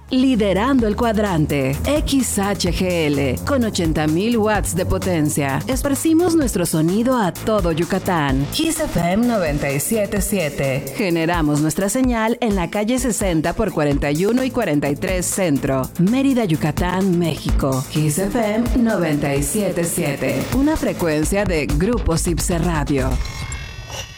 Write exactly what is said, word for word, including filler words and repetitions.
Liderando el cuadrante, X H G L, con ochenta mil watts de potencia. Esparcimos nuestro sonido a todo Yucatán. Kiss F M noventa y siete punto siete. Generamos nuestra señal en la calle sesenta por cuarenta y uno y cuarenta y tres Centro, Mérida, Yucatán, México. Kiss F M noventa y siete punto siete. Una frecuencia de Grupo Cipse Radio.